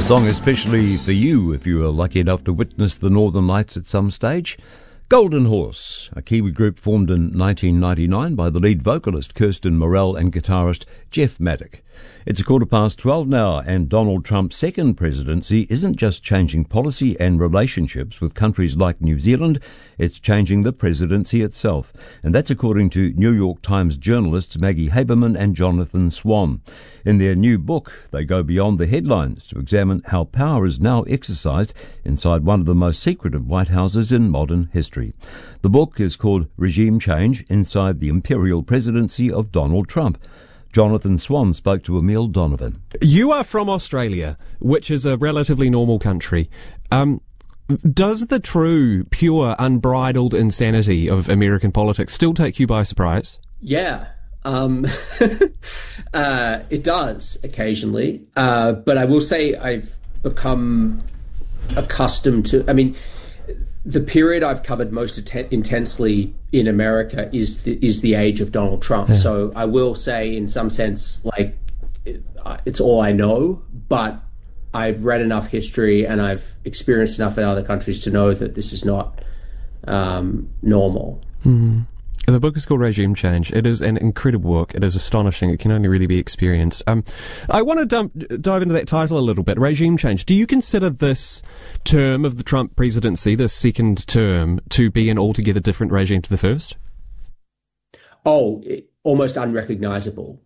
song especially for you if you were lucky enough to witness the Northern Lights at some stage. Golden Horse, a Kiwi group formed in 1999 by the lead vocalist Kirsten Morell and guitarist Jeff Maddock. It's 12:15 now, and Donald Trump's second presidency isn't just changing policy and relationships with countries like New Zealand, it's changing the presidency itself. And that's according to New York Times journalists Maggie Haberman and Jonathan Swan. In their new book, they go beyond the headlines to examine how power is now exercised inside one of the most secretive White Houses in modern history. The book is called Regime Change Inside the Imperial Presidency of Donald Trump. Jonathan Swan spoke to Emil Donovan. You are from Australia, which is a relatively normal country. Does the true, pure, unbridled insanity of American politics still take you by surprise? Yeah. It does occasionally. But I will say I've become accustomed to... the period I've covered most intensely in America is the age of Donald Trump. Yeah. So I will say, in some sense, it's all I know, but I've read enough history and I've experienced enough in other countries to know that this is not normal. Mm-hmm. The book is called Regime Change. It is an incredible book. It is astonishing. It can only really be experienced. I want to dive into that title a little bit, Regime Change. Do you consider this term of the Trump presidency, this second term, to be an altogether different regime to the first? Almost unrecognizable.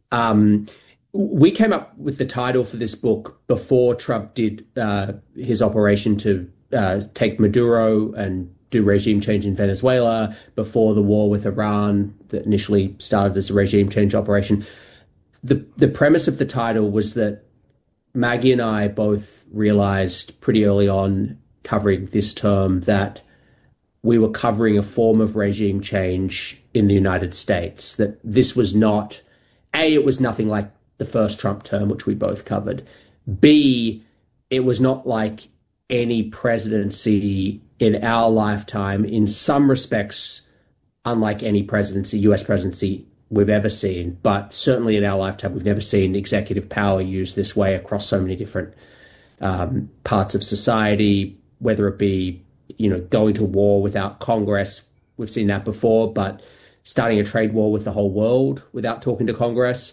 We came up with the title for this book before Trump did his operation to take Maduro and do regime change in Venezuela, before the war with Iran that initially started as a regime change operation. The premise of the title was that Maggie and I both realized pretty early on covering this term that we were covering a form of regime change in the United States, that this was not, A, it was nothing like the first Trump term, which we both covered. B, it was not like any presidency in our lifetime, in some respects, unlike any presidency, US presidency we've ever seen, but certainly in our lifetime, we've never seen executive power used this way across so many different parts of society, whether it be, going to war without Congress. We've seen that before, but starting a trade war with the whole world without talking to Congress,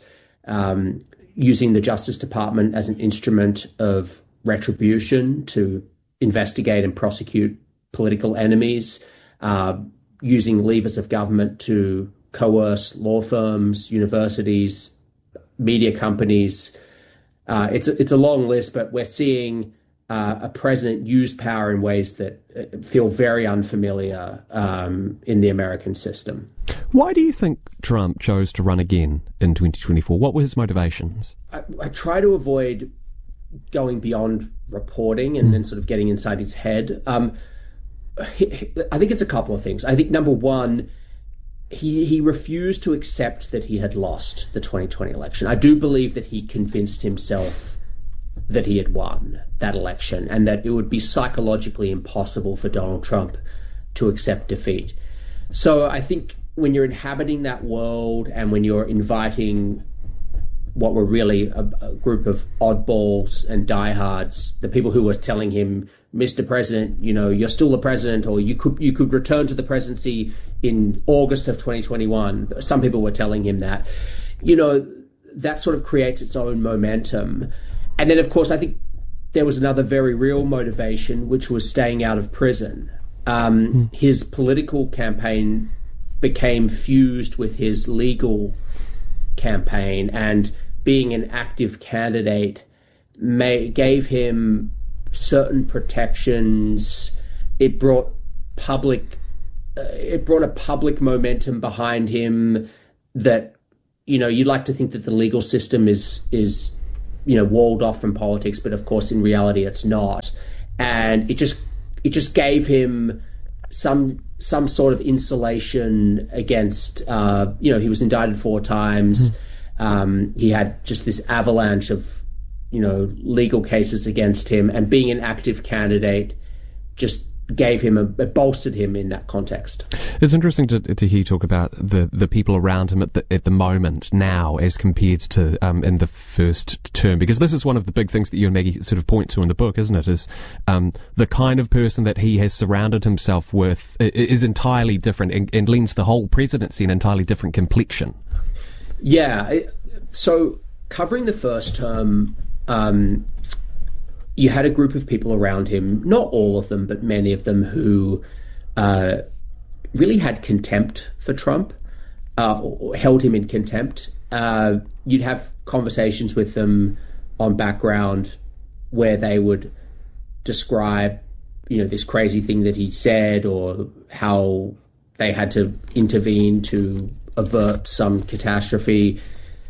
using the Justice Department as an instrument of retribution to investigate and prosecute political enemies, using levers of government to coerce law firms, universities, media companies. It's a long list, but we're seeing a president use power in ways that feel very unfamiliar in the American system. Why do you think Trump chose to run again in 2024? What were his motivations? I try to avoid going beyond reporting and then sort of getting inside his head. I think it's a couple of things. I think number one, he refused to accept that he had lost the 2020 election. I do believe that he convinced himself that he had won that election and that it would be psychologically impossible for Donald Trump to accept defeat. So I think when you're inhabiting that world and when you're inviting what were really a group of oddballs and diehards, the people who were telling him, Mr. President, you're still the president, or you could return to the presidency in August of 2021. Some people were telling him that. That sort of creates its own momentum. And then, of course, I think there was another very real motivation, which was staying out of prison. His political campaign became fused with his legal campaign, and being an active candidate gave him certain protections. It brought a public momentum behind him that, you'd like to think that the legal system is walled off from politics, but of course in reality it's not. And it just gave him some sort of insulation against, he was indicted 4 times. He had just this avalanche of, legal cases against him, and being an active candidate just it bolstered him in that context. It's interesting to hear you talk about the people around him at the moment now as compared to in the first term, because this is one of the big things that you and Maggie sort of point to in the book, isn't it? Is the kind of person that he has surrounded himself with is entirely different and lends the whole presidency an entirely different complexion. Yeah. So covering the first term, you had a group of people around him, not all of them, but many of them, who really had contempt for Trump, or held him in contempt. You'd have conversations with them on background where they would describe, this crazy thing that he said, or how they had to intervene to avert some catastrophe.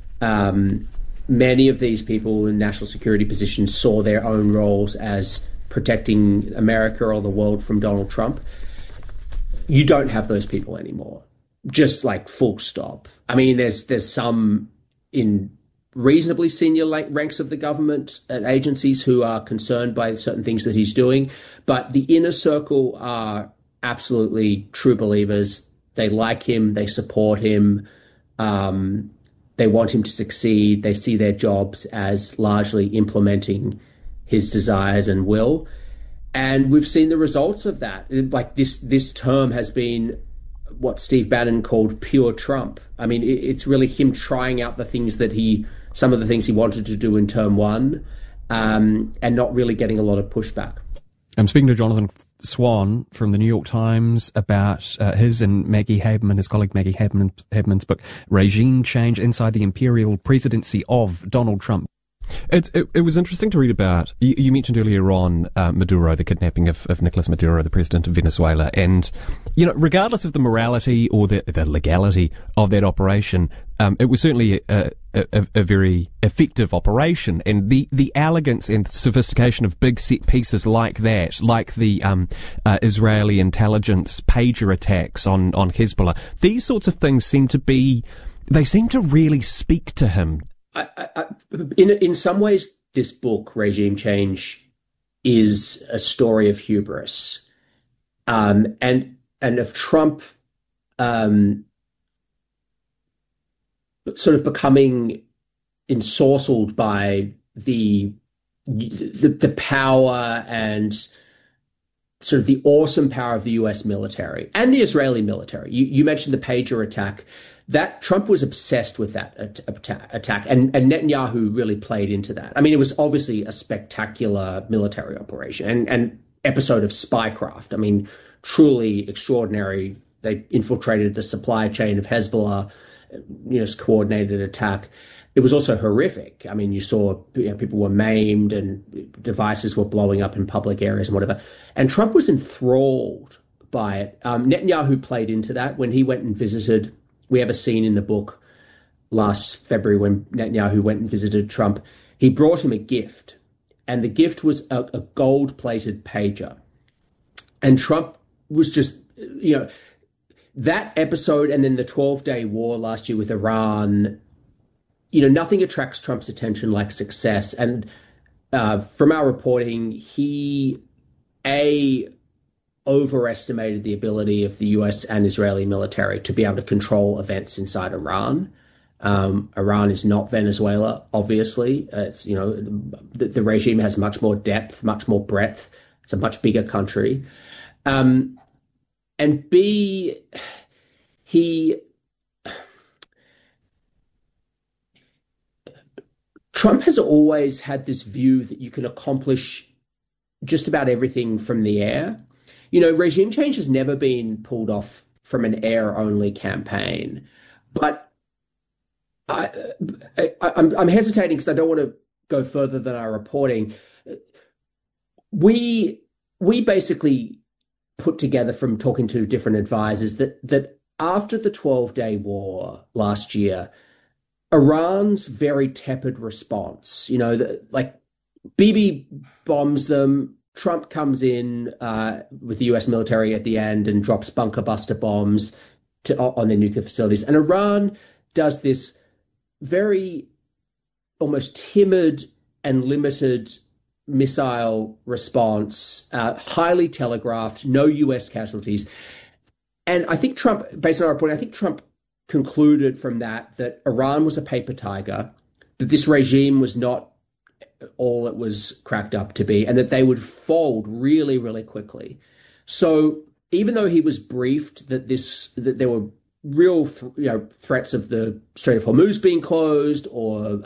Many of these people in national security positions saw their own roles as protecting America or the world from Donald Trump. You don't have those people anymore. Just like full stop. I mean, there's some in reasonably senior ranks of the government and agencies who are concerned by certain things that he's doing, but the inner circle are absolutely true believers. They like him. They support him. They want him to succeed. They see their jobs as largely implementing his desires and will. And we've seen the results of that. Like this term has been what Steve Bannon called pure Trump. I mean, it's really him trying out some of the things he wanted to do in term one, and not really getting a lot of pushback. I'm speaking to Jonathan Swan from the New York Times about his and his colleague Maggie Haberman's book, Regime Change Inside the Imperial Presidency of Donald Trump. It was interesting to read about, you mentioned earlier on Maduro, the kidnapping of Nicolas Maduro, the president of Venezuela, and, regardless of the morality or the legality of that operation, it was certainly a very effective operation, and the elegance and sophistication of big set pieces like that, like the Israeli intelligence pager attacks on Hezbollah, these sorts of things seem to really speak to him. In some ways, this book, Regime Change, is a story of hubris, and of Trump sort of becoming ensorcelled by the power and sort of the awesome power of the US military and the Israeli military. You mentioned the pager attack. That Trump was obsessed with that attack, and Netanyahu really played into that. I mean, it was obviously a spectacular military operation and episode of spycraft. I mean, truly extraordinary. They infiltrated the supply chain of Hezbollah, coordinated attack. It was also horrific. I mean, you saw people were maimed and devices were blowing up in public areas and whatever. And Trump was enthralled by it. Netanyahu played into that when he went and visited. We have a scene in the book last February when Netanyahu went and visited Trump. He brought him a gift, and the gift was a gold-plated pager. And Trump was just, that episode and then the 12-day war last year with Iran, nothing attracts Trump's attention like success. And from our reporting, he, overestimated the ability of the US and Israeli military to be able to control events inside Iran. Iran is not Venezuela, obviously. It's, the regime has much more depth, much more breadth. It's a much bigger country. And B, Trump has always had this view that you can accomplish just about everything from the air. Regime change has never been pulled off from an air-only campaign. But I'm hesitating because I don't want to go further than our reporting. We basically put together from talking to different advisors that after the 12-day war last year, Iran's very tepid response, Bibi bombs them, Trump comes in with the US military at the end and drops bunker buster bombs on their nuclear facilities. And Iran does this very almost timid and limited missile response, highly telegraphed, no US casualties. And I think Trump, based on our reporting, I think Trump concluded from that Iran was a paper tiger, that this regime was not all it was cracked up to be, and that they would fold really, really quickly. So even though he was briefed that there were real threats of the Strait of Hormuz being closed, or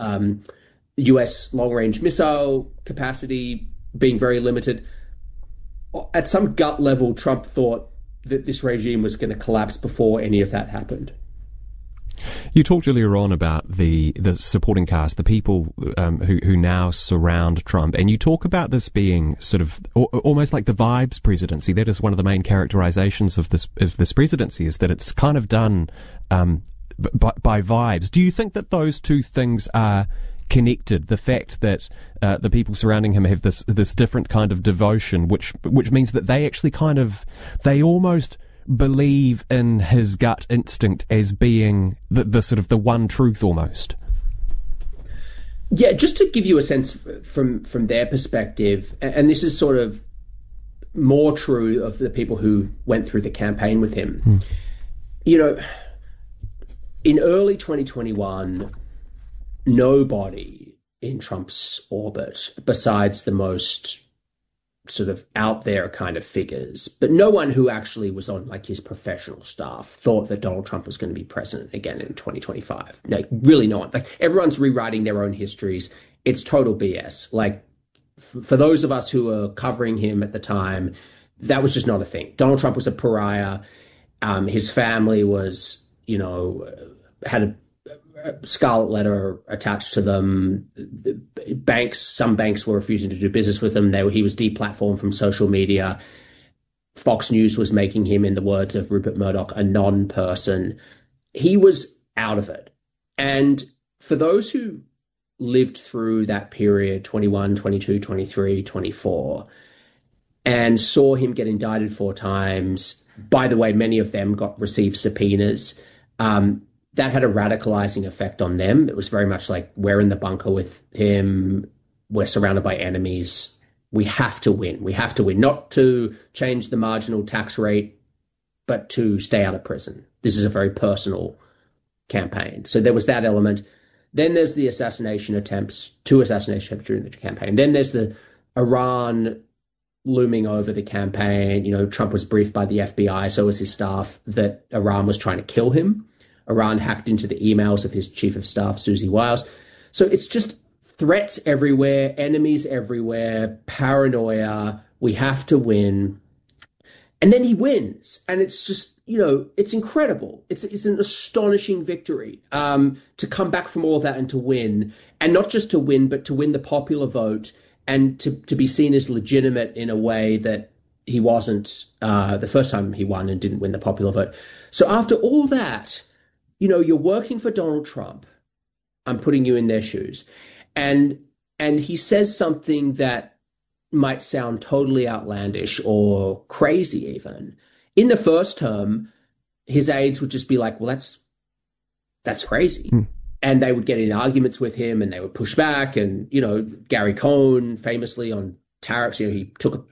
US long-range missile capacity being very limited, at some gut level, Trump thought that this regime was going to collapse before any of that happened. You talked earlier on about the supporting cast, the people who now surround Trump, and you talk about this being sort of almost like the vibes presidency. That is one of the main characterizations of this presidency, is that it's kind of done by vibes. Do you think that those two things are connected? The fact that the people surrounding him have this different kind of devotion, which means that they actually they almost believe in his gut instinct as being the sort of the one truth almost. Yeah, just to give you a sense from their perspective, and this is sort of more true of the people who went through the campaign with him. You know, in early 2021, nobody in Trump's orbit, besides the most sort of out there kind of figures, but no one who actually was on like his professional staff, thought that Donald Trump was going to be president again in 2025. No, really no one. Like, everyone's rewriting their own histories. It's total BS. Like, for those of us who were covering him at the time, that was just not a thing. Donald Trump was a pariah. His family was, had a scarlet letter attached to them. Some banks were refusing to do business with him. He was deplatformed from social media. Fox News was making him, in the words of Rupert Murdoch, a non-person. He was out of it. And for those who lived through that period, 21, 22, 23, 24, and saw him get indicted 4 times, by the way, many of them received subpoenas, that had a radicalizing effect on them. It was very much like, we're in the bunker with him. We're surrounded by enemies. We have to win. We have to win, not to change the marginal tax rate, but to stay out of prison. This is a very personal campaign. So there was that element. Then there's the 2 assassination attempts during the campaign. Then there's the Iran looming over the campaign. Trump was briefed by the FBI, so was his staff, that Iran was trying to kill him. Iran hacked into the emails of his chief of staff, Susie Wiles. So it's just threats everywhere, enemies everywhere, paranoia. We have to win. And then he wins. And it's just, it's incredible. It's an astonishing victory to come back from all of that and to win. And not just to win, but to win the popular vote and to be seen as legitimate in a way that he wasn't the first time he won and didn't win the popular vote. So after all that, you're working for Donald Trump. I'm putting you in their shoes. And he says something that might sound totally outlandish or crazy even. In the first term, his aides would just be like, well, that's crazy. And they would get in arguments with him and they would push back. And, Gary Cohn famously on tariffs, he took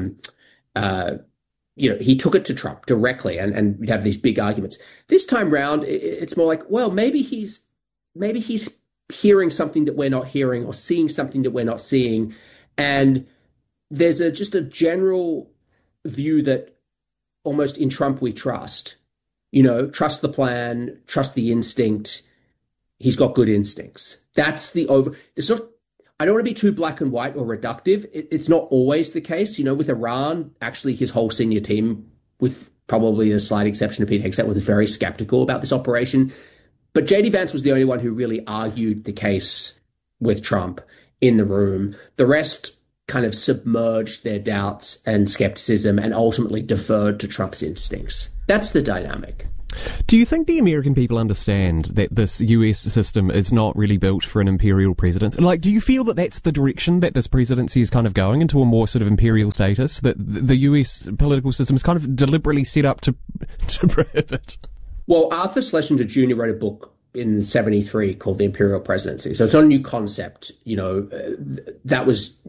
he took it to Trump directly, and we'd have these big arguments. This time round, it's more like, well, maybe he's hearing something that we're not hearing, or seeing something that we're not seeing. And there's just a general view that almost in Trump we trust. Trust the plan, trust the instinct. He's got good instincts. That's it's not, I don't want to be too black and white or reductive. It's not always the case. With Iran, actually his whole senior team, with probably a slight exception of Pete Hegseth, was very skeptical about this operation. But J.D. Vance was the only one who really argued the case with Trump in the room. The rest kind of submerged their doubts and skepticism and ultimately deferred to Trump's instincts. That's the dynamic. Do you think the American people understand that this US system is not really built for an imperial president? Like, do you feel that that's the direction that this presidency is kind of going, into a more sort of imperial status, that the US political system is kind of deliberately set up to prohibit? Well, Arthur Schlesinger Jr. wrote a book in 1973 called The Imperial Presidency. So it's not a new concept. That was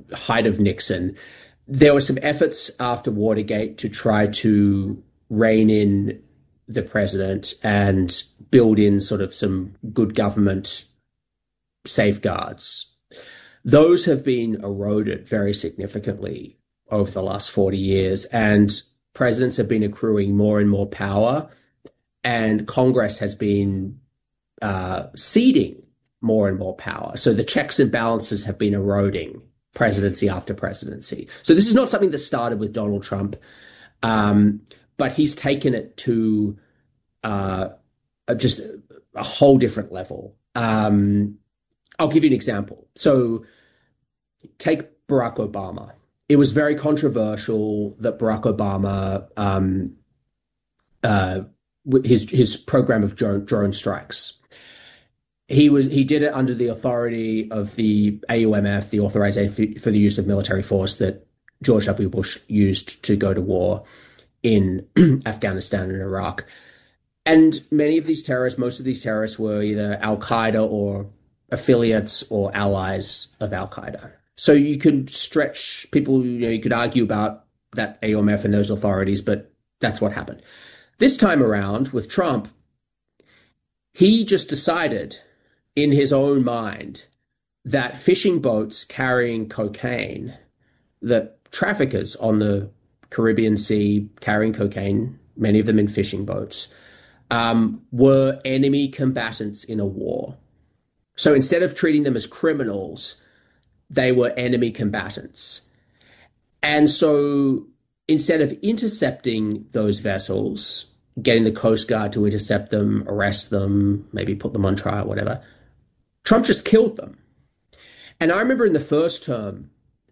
height of Nixon, there were some efforts after Watergate to try to rein in the president and build in sort of some good government safeguards. Those have been eroded very significantly over the last 40 years, and presidents have been accruing more and more power, and Congress has been ceding more and more power. So the checks and balances have been eroding presidency after presidency. So this is not something that started with Donald Trump, but he's taken it to just a whole different level. I'll give you an example. So take Barack Obama. It was very controversial that Barack Obama, his program of drone strikes, he did it under the authority of the AUMF, the Authorization for the Use of Military Force that George W. Bush used to go to war in Afghanistan and Iraq. And many of these terrorists, most of these terrorists were either Al-Qaeda or affiliates or allies of Al-Qaeda. So you could stretch people, you could argue about that AUMF and those authorities, but that's what happened. This time around with Trump, he just decided in his own mind that fishing boats carrying cocaine, that traffickers on the Caribbean Sea carrying cocaine, many of them in fishing boats, were enemy combatants in a war. So instead of treating them as criminals, they were enemy combatants. And so instead of intercepting those vessels, getting the Coast Guard to intercept them, arrest them, maybe put them on trial, whatever, Trump just killed them. And I remember in the first term,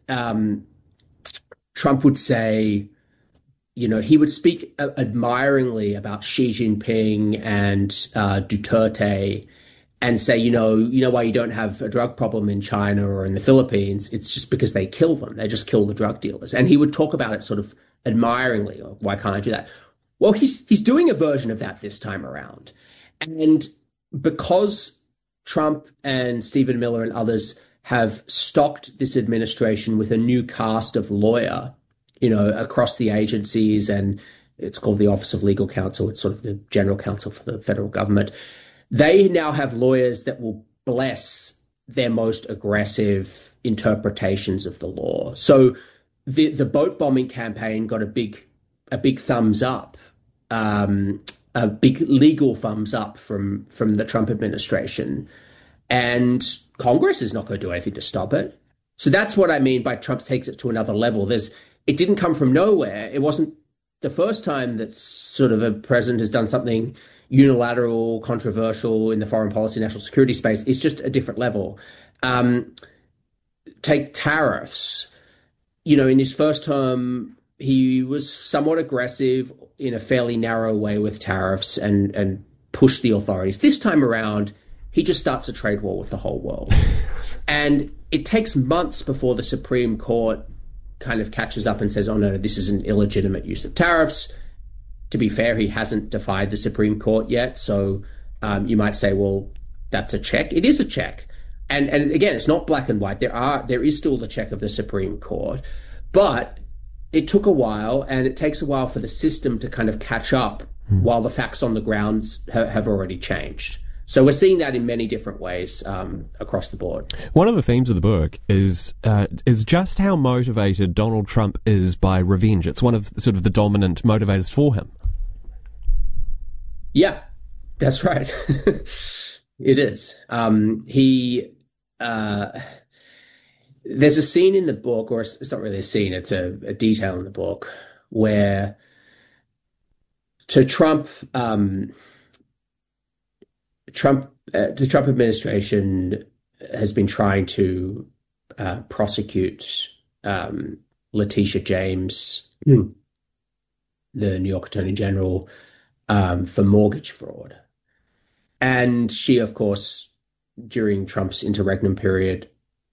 Trump would say, he would speak admiringly about Xi Jinping and Duterte and say, you know why you don't have a drug problem in China or in the Philippines? It's just because they kill them. They just kill the drug dealers. And he would talk about it sort of admiringly. Oh, why can't I do that? Well, he's doing a version of that this time around. And because Trump and Stephen Miller and others have stocked this administration with a new cast of lawyer, across the agencies, and it's called the Office of Legal Counsel. It's sort of the general counsel for the federal government. They now have lawyers that will bless their most aggressive interpretations of the law. So the boat bombing campaign got a big thumbs up, a big legal thumbs up from the Trump administration, and Congress is not going to do anything to stop it. So that's what I mean by Trump takes it to another level. It didn't come from nowhere. It wasn't the first time that sort of a president has done something unilateral, controversial in the foreign policy, national security space. It's just a different level. Take tariffs. In his first term, he was somewhat aggressive in a fairly narrow way with tariffs and pushed the authorities. This time around, he just starts a trade war with the whole world. And it takes months before the Supreme Court kind of catches up and says, oh, no, this is an illegitimate use of tariffs. To be fair, he hasn't defied the Supreme Court yet. So you might say, well, that's a check. It is a check. And again, it's not black and white. There is still the check of the Supreme Court. But it took a while, and it takes a while for the system to kind of catch up while the facts on the ground have already changed. So we're seeing that in many different ways across the board. One of the themes of the book is just how motivated Donald Trump is by revenge. It's one of sort of the dominant motivators for him. Yeah, that's right. It is. There's a scene in the book, or it's not really a scene, it's a detail in the book, where the Trump administration has been trying to prosecute Letitia James, the New York Attorney General, for mortgage fraud. And she, of course, during Trump's interregnum period,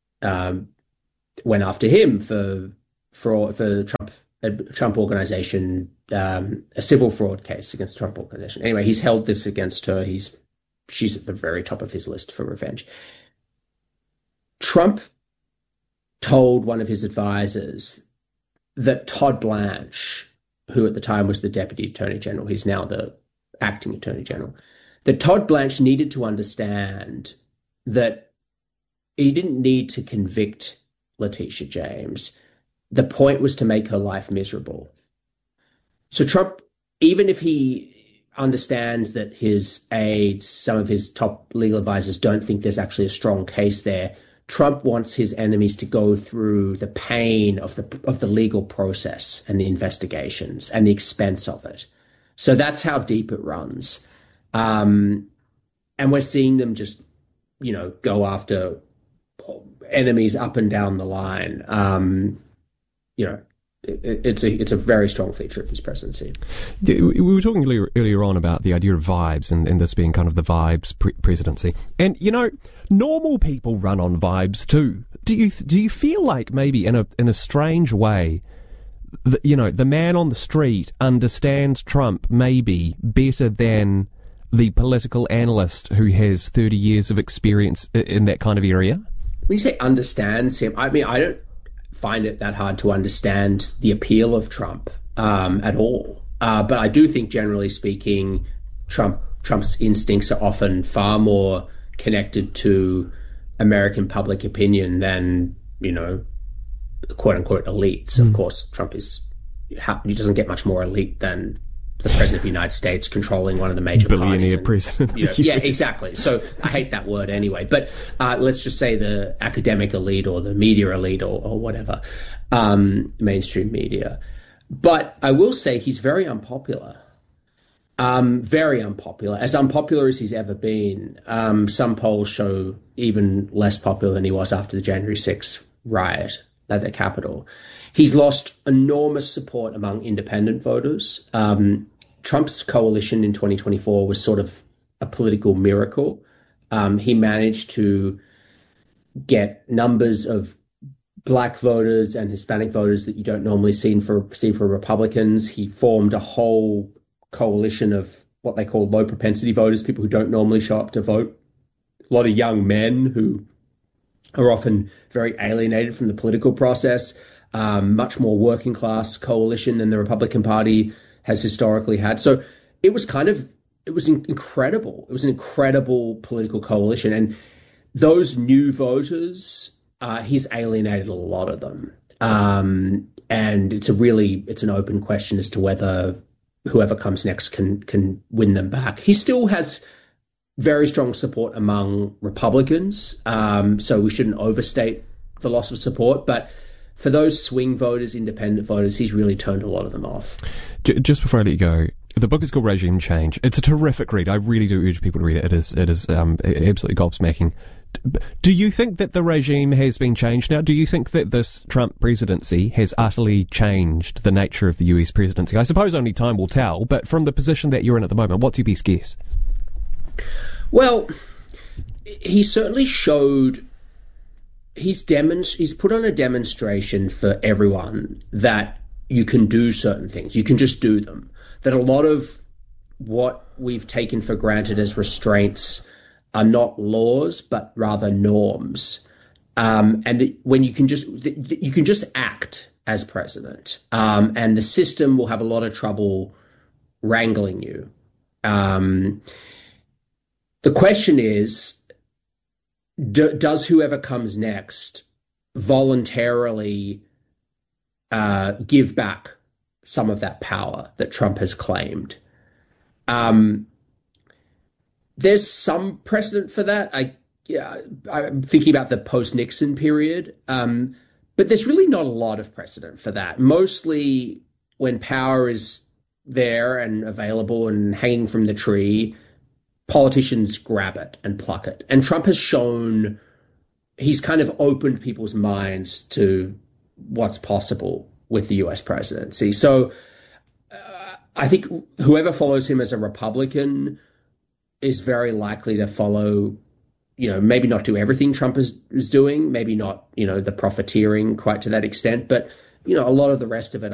went after him for the Trump organization, a civil fraud case against the Trump organization. Anyway, he's held this against her. She's at the very top of his list for revenge. Trump told one of his advisors that Todd Blanche, who at the time was the Deputy Attorney General, he's now the Acting Attorney General, that Todd Blanche needed to understand that he didn't need to convict Letitia James. The point was to make her life miserable. So Trump, even if he understands that his aides, some of his top legal advisors, don't think there's actually a strong case there, Trump wants his enemies to go through the pain of the legal process and the investigations and the expense of it. So that's how deep it runs. And we're seeing them just, go after enemies up and down the line. It's a very strong feature of this presidency. We were talking earlier on about the idea of vibes and this being kind of the vibes presidency. And, normal people run on vibes too. Do you feel like maybe in a strange way, the man on the street understands Trump maybe better than the political analyst who has 30 years of experience in that kind of area? When you say understands him, I mean, I don't find it that hard to understand the appeal of Trump at all. But I do think, generally speaking, Trump's instincts are often far more connected to American public opinion than, quote unquote elites. Of course, Trump he doesn't get much more elite than the president of the United States controlling one of the major billionaire parties. President. Yeah, exactly. So I hate that word anyway. But let's just say the academic elite or the media elite or whatever, mainstream media. But I will say he's very unpopular. Very unpopular, as unpopular as he's ever been. Some polls show even less popular than he was after the January 6th riot at the Capitol. He's lost enormous support among independent voters. Trump's coalition in 2024 was sort of a political miracle. He managed to get numbers of black voters and Hispanic voters that you don't normally see for Republicans. He formed a whole coalition of what they call low propensity voters, people who don't normally show up to vote. A lot of young men who are often very alienated from the political process. Much more working class coalition than the Republican Party has historically had. So it was incredible. It was an incredible political coalition. And those new voters, he's alienated a lot of them. And it's an open question as to whether whoever comes next can win them back. He still has very strong support among Republicans. So we shouldn't overstate the loss of support, but for those swing voters, independent voters, he's really turned a lot of them off. Just before I let you go, the book is called Regime Change. It's a terrific read. I really do urge people to read it. It is absolutely gobsmacking. Do you think that the regime has been changed now? Do you think that this Trump presidency has utterly changed the nature of the US presidency? I suppose only time will tell, but from the position that you're in at the moment, what's your best guess? Well, he certainly showed... He's put on a demonstration for everyone that you can do certain things. You can just do them. That a lot of what we've taken for granted as restraints are not laws, but rather norms. And that when you can just act as president, and the system will have a lot of trouble wrangling you. The question is, does whoever comes next voluntarily give back some of that power that Trump has claimed? There's some precedent for that. I'm thinking about the post-Nixon period, but there's really not a lot of precedent for that. Mostly when power is there and available and hanging from the tree, politicians grab it and pluck it. And Trump has shown he's kind of opened people's minds to what's possible with the US presidency. So I think whoever follows him as a Republican is very likely to follow, maybe not do everything Trump is doing, maybe not, the profiteering quite to that extent, but, a lot of the rest of it